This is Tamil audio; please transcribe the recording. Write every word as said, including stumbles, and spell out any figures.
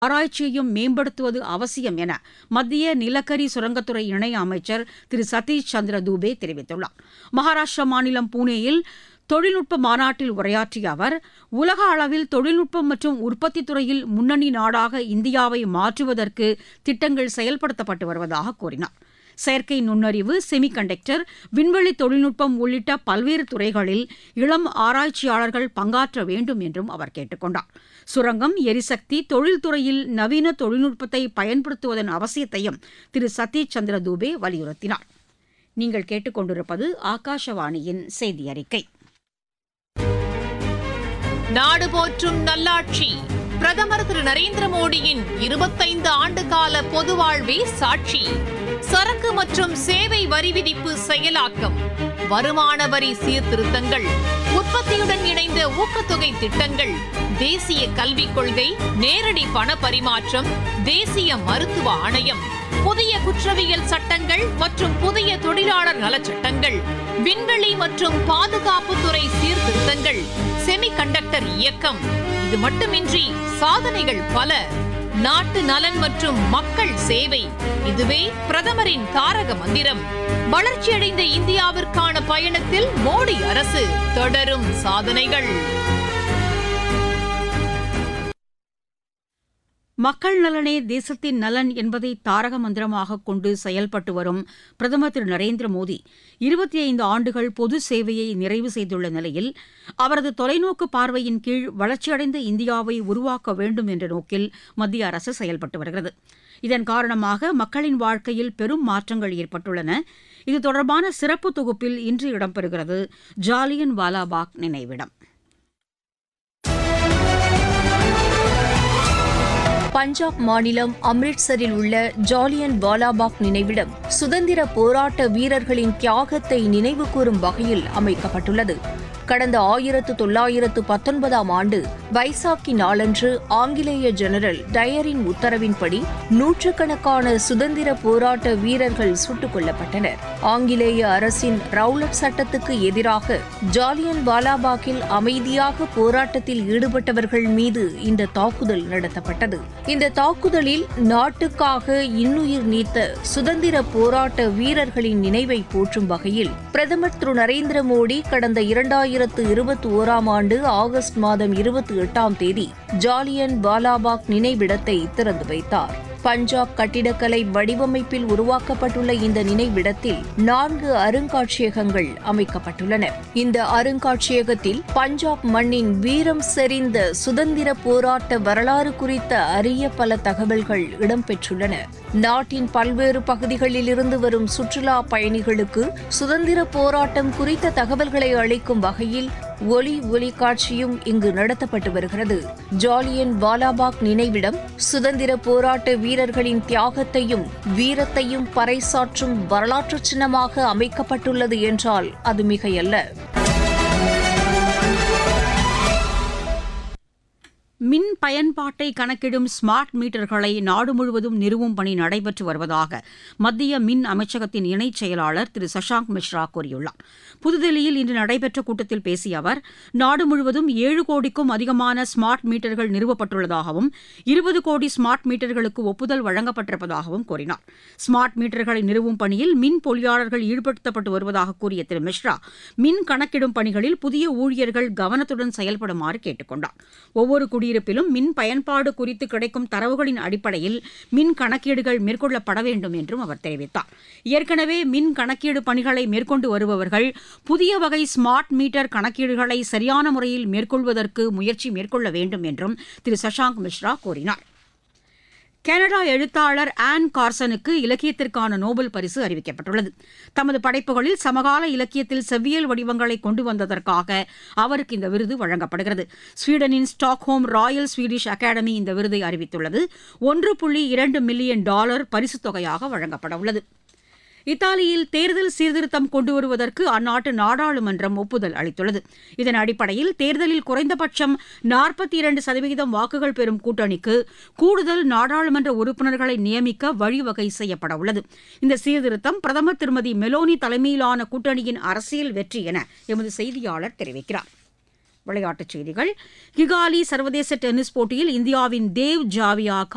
ஆராய்ச்சியையும் மேம்படுத்துவது அவசியம் என மத்திய நிலக்கரி சுரங்கத்துறை இணை அமைச்சர் திரு சதீஷ் சந்திர தூபே தெரிவித்துள்ளார். மகாராஷ்டிரா மாநிலம் புனேயில் தொழில்நுட்ப மாநாட்டில் உரையாற்றிய அவர், உலக அளவில் தொழில்நுட்பம் மற்றும் உற்பத்தி துறையில் முன்னணி நாடாக இந்தியாவை மாற்றுவதற்கு திட்டங்கள் செயல்படுத்தப்பட்டு வருவதாக கூறினார். செயற்கை நுண்ணறிவு, செமிகண்டக்டர், விண்வெளி தொழில்நுட்பம் உள்ளிட்ட பல்வேறு துறைகளில் இளம் ஆராய்ச்சியாளர்கள் பங்காற்ற வேண்டும் என்றும் அவர் கேட்டுக் கொண்டார். சுரங்கம், எரிசக்தி, தொழில்துறையில் நவீன தொழில்நுட்பத்தை பயன்படுத்துவதன் அவசியத்தையும் திரு சதீஷ் சந்திர தூபே வலியுறுத்தினார். நீங்கள் கேட்டுக்கொண்டிருப்பது ஆகாஷவாணியின் செய்தி அறிக்கை. நாடு போற்றும் நல்லாட்சி பிரதமர் திரு நரேந்திர மோடியின் இருபத்தைந்து ஆண்டு கால பொது வாழ்வே சாட்சி. சரக்கு மற்றும் சேவை வரி விதிப்பு செயலாக்கம், வருமான வரி சீர்திருத்தங்கள், உற்பத்தியுடன் இணைந்த ஊக்கத்தொகை திட்டங்கள், தேசிய கல்விக் கொள்கை, நேரடி பண பரிமாற்றம், தேசிய மருத்துவ ஆணையம், புதிய குற்றவியல் சட்டங்கள் மற்றும் புதிய தொழிலாளர் நலச்சட்டங்கள், விண்வெளி மற்றும் பாதுகாப்புத்துறை சீர்திருத்தங்கள், செமிகண்டக்டர் இயக்கம். இது மட்டுமின்றி சாதனைகள் பல. நாட்டு நலன் மற்றும் மக்கள் சேவை, இதுவே பிரதமரின் தாரக மந்திரம். வளர்ச்சியடைந்த இந்தியாவிற்கான பயணத்தில் மோடி அரசு தொடரும் சாதனைகள். மக்கள் நலனே தேசத்தின் நலன் என்பதை தாரக மந்திரமாக கொண்டு செயல்பட்டு வரும் பிரதமர் திரு நரேந்திர மோடி இருபத்தி ஐந்து ஆண்டுகள் பொது சேவையை நிறைவு செய்துள்ள நிலையில் அவரது தொலைநோக்கு பார்வையின் கீழ் வளர்ச்சியடைந்த இந்தியாவை உருவாக்க வேண்டும் என்ற நோக்கில் மத்திய அரசு செயல்பட்டு வருகிறது. இதன் காரணமாக மக்களின் வாழ்க்கையில் பெரும் மாற்றங்கள் ஏற்பட்டுள்ளன. இது தொடர்பான சிறப்பு தொகுப்பில் இன்று இடம்பெறுகிறது ஜாலியன் வாலாபாக் நினைவிடம். பஞ்சாப் மாநிலம் அம்ரிட்சரில் உள்ள ஜாலியன் வாலாபாக் நினைவிடம் சுதந்திர போராட்ட வீரர்களின் தியாகத்தை நினைவுகூரும் வகையில் அமைக்கப்பட்டுள்ளது. கடந்த ஆயிரத்து தொள்ளாயிரத்து பத்தொன்பதாம் ஆண்டு வைசாக்கி நாளன்று ஆங்கிலேய ஜெனரல் டயரின் உத்தரவின்படி நூற்றுக்கணக்கான சுதந்திர போராட்ட வீரர்கள் சுட்டுக் கொல்லப்பட்டனர். ஆங்கிலேய அரசின் ரவுலட் சட்டத்துக்கு எதிராக ஜாலியன் வாலாபாக்கில் அமைதியாக போராட்டத்தில் ஈடுபட்டவர்கள் மீது இந்த தாக்குதல் நடத்தப்பட்டது. இந்த தாக்குதலில் நாட்டுக்காக இன்னுயிர் நீத்த சுதந்திர போராட்ட வீரர்களின் நினைவை போற்றும் வகையில் பிரதமர் திரு நரேந்திர மோடி கடந்த இரண்டாயிரத்து இருபத்தி ஓராம் ஆண்டு ஆகஸ்ட் மாதம் இருபத்தி எட்டாம் தேதி ஜாலியன் வாலாபாக் நினைவிடத்தை திறந்து வைத்தார். பஞ்சாப் கட்டிடக்கலை வடிவமைப்பில் உருவாக்கப்பட்டுள்ள இந்த நினைவிடத்தில் நான்கு அருங்காட்சியகங்கள் அமைக்கப்பட்டுள்ளன. இந்த அருங்காட்சியகத்தில் பஞ்சாப் மண்ணின் வீரம் செறிந்த சுதந்திர போராட்ட வரலாறு குறித்த அரிய பல தகவல்கள் இடம்பெற்றுள்ளன. நாட்டின் பல்வேறு பகுதிகளில் இருந்து வரும் சுற்றுலா பயணிகளுக்கு சுதந்திர போராட்டம் குறித்த தகவல்களை அளிக்கும் வகையில் ஒலி ஒலி காட்சியும் இங்கு நடத்தப்பட்டு வருகிறது. ஜாலியன் வாலாபாக் நினைவிடம் சுதந்திர போராட்ட வீரர்களின் தியாகத்தையும் வீரத்தையும் பறைசாற்றும் வரலாற்று சின்னமாக அமைக்கப்பட்டுள்ளது என்றால் அது மிகையல்ல. மின் பயன்பாட்டை கணக்கிடும் ஸ்மார்ட் மீட்டர்களை நாடு முழுவதும் நிறுவும் பணி நடைபெற்று வருவதாக மத்திய மின் அமைச்சகத்தின் இணைச் செயலாளர் திரு சஷாங்க் மிஸ்ரா கூறியுள்ளார். புதுதில்லியில் இன்று நடைபெற்ற கூட்டத்தில் பேசிய அவர், நாடு முழுவதும் ஏழு கோடிக்கும் அதிகமான ஸ்மார்ட் மீட்டர்கள் நிறுவப்பட்டுள்ளதாகவும் இருபது கோடி ஸ்மார்ட் மீட்டர்களுக்கு ஒப்புதல் வழங்கப்பட்டிருப்பதாகவும் கூறினார். ஸ்மார்ட் மீட்டர்களை நிறுவும் பணியில் மின் பொறியாளர்கள் ஈடுபடுத்தப்பட்டு வருவதாக கூறிய திரு மிஸ்ரா, மின் கணக்கிடும் பணிகளில் புதிய ஊழியர்கள் கவனத்துடன் செயல்படுமாறு கேட்டுக் கொண்டார். ஒவ்வொரு குடியிருப்பிலும் மின் பயன்பாடு குறித்து கிடைக்கும் தரவுகளின் அடிப்படையில் மின் கணக்கீடுகள் மேற்கொள்ளப்பட வேண்டும் என்றும் அவர் தெரிவித்தார். ஏற்கனவே மின் கணக்கீடு பணிகளை மேற்கொண்டு வருபவர்கள் புதிய வகை ஸ்மார்ட் மீட்டர் கணக்கீடுகளை சரியான முறையில் மேற்கொள்வதற்கு முயற்சி மேற்கொள்ள வேண்டும் என்றும் திரு சஷாங்க் மிஸ்ரா கூறினார். கனடா எழுத்தாளர் ஆன் கார்சனுக்கு இலக்கியத்திற்கான நோபல் பரிசு அறிவிக்கப்பட்டுள்ளது. தமது படைப்புகளில் சமகால இலக்கியத்தில் செவ்வியல் வடிவங்களை கொண்டு வந்ததற்காக அவருக்கு இந்த விருது வழங்கப்படுகிறது. ஸ்வீடனின் ஸ்டாக்ஹோம் ராயல் ஸ்வீடிஷ் அகாடமி இந்த விருதை அறிவித்துள்ளது. ஒன்று புள்ளி இரண்டு மில்லியன் டாலர் பரிசுத் தொகையாக வழங்கப்பட உள்ளது. இத்தாலியில் தேர்தல் சீர்திருத்தம் கொண்டு வருவதற்கு அந்நாட்டு நாடாளுமன்றம் ஒப்புதல் அளித்துள்ளது. இதன் அடிப்படையில் தேர்தலில் குறைந்தபட்சம் நாற்பத்தி இரண்டு சதவீதம் வாக்குகள் பெறும் கூட்டணிக்கு கூடுதல் நாடாளுமன்ற உறுப்பினர்களை நியமிக்க வழிவகை செய்யப்பட உள்ளது. இந்த சீர்திருத்தம் பிரதமர் திருமதி மெலோனி தலைமையிலான கூட்டணியின் அரசியல் வெற்றி என எமது செய்தியாளர் தெரிவிக்கிறார். விளையாட்டுச் செய்திகள். கிகாலி சர்வதேச டென்னிஸ் போட்டியில் இந்தியாவின் தேவ் ஜாவியா